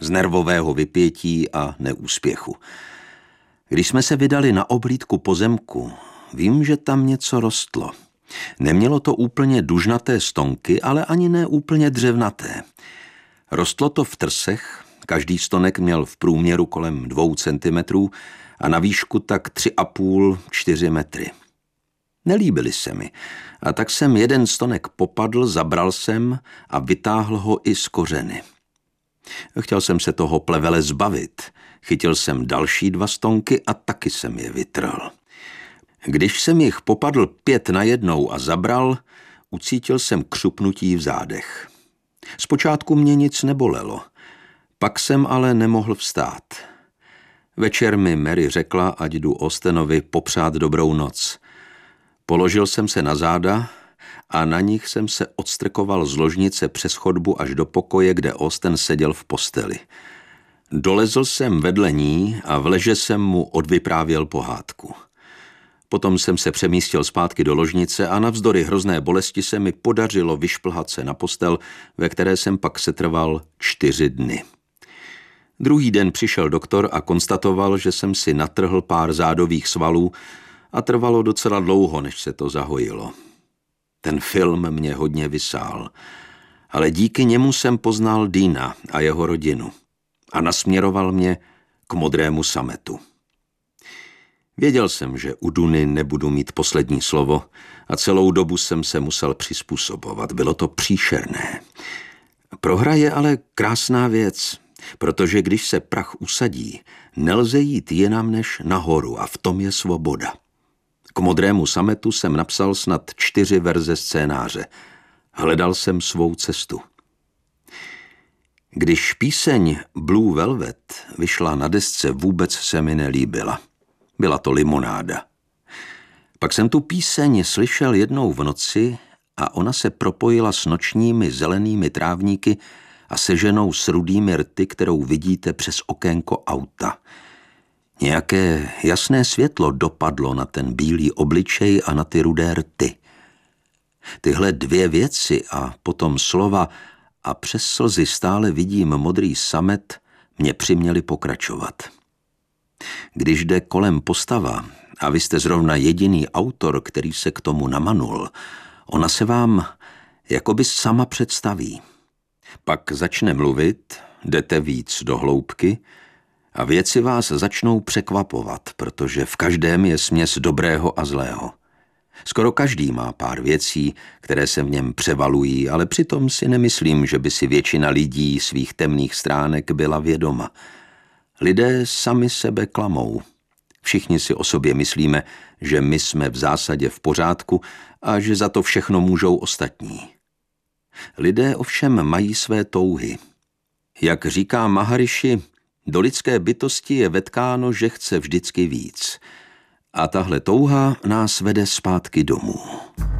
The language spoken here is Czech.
z nervového vypětí a neúspěchu. Když jsme se vydali na oblídku pozemku, vím, že tam něco rostlo. Nemělo to úplně dužnaté stonky, ale ani ne úplně dřevnaté. Rostlo to v trsech, každý stonek měl v průměru kolem 2 centimetrů a na výšku tak 3,5–4 metry. Nelíbily se mi a tak jsem jeden stonek popadl, zabral jsem a vytáhl ho i z kořeny. Chtěl jsem se toho plevele zbavit. Chytil jsem další 2 stonky a taky jsem je vytrhl. Když jsem jich popadl 5 najednou a zabral, ucítil jsem křupnutí v zádech. Zpočátku mě nic nebolelo, pak jsem ale nemohl vstát. Večer mi Mary řekla, ať jdu Austinovi popřát dobrou noc. Položil jsem se na záda a na nich jsem se odstrkoval z ložnice přes chodbu až do pokoje, kde Austin seděl v posteli. Dolezl jsem vedle ní a v leže jsem mu odvyprávěl pohádku. Potom jsem se přemístil zpátky do ložnice a navzdory hrozné bolesti se mi podařilo vyšplhat se na postel, ve které jsem pak setrval 4 dny. Druhý den přišel doktor a konstatoval, že jsem si natrhl pár zádových svalů a trvalo docela dlouho, než se to zahojilo. Ten film mě hodně vysál, ale díky němu jsem poznal Deana a jeho rodinu a nasměroval mě k Modrému sametu. Věděl jsem, že u Duny nebudu mít poslední slovo a celou dobu jsem se musel přizpůsobovat. Bylo to příšerné. Prohra je ale krásná věc, protože když se prach usadí, nelze jít jinam než nahoru a v tom je svoboda. K Modrému sametu jsem napsal snad 4 verze scénáře. Hledal jsem svou cestu. Když píseň Blue Velvet vyšla na desce, vůbec se mi nelíbila. Byla to limonáda. Pak jsem tu píseň slyšel jednou v noci a ona se propojila s nočními zelenými trávníky a se ženou s rudými rty, kterou vidíte přes okénko auta. Nějaké jasné světlo dopadlo na ten bílý obličej a na ty rudé rty. Tyhle 2 věci a potom slova a přes slzy stále vidím modrý samet mě přiměli pokračovat. Když jde kolem postava a vy jste zrovna jediný autor, který se k tomu namanul, ona se vám jakoby sama představí. Pak začne mluvit, jdete víc do hloubky a věci vás začnou překvapovat, protože v každém je směs dobrého a zlého. Skoro každý má pár věcí, které se v něm převalují, ale přitom si nemyslím, že by si většina lidí svých temných stránek byla vědoma. Lidé sami sebe klamou. Všichni si o sobě myslíme, že my jsme v zásadě v pořádku a že za to všechno můžou ostatní. Lidé ovšem mají své touhy. Jak říká Maharishi, do lidské bytosti je vetkáno, že chce vždycky víc. A tahle touha nás vede zpátky domů.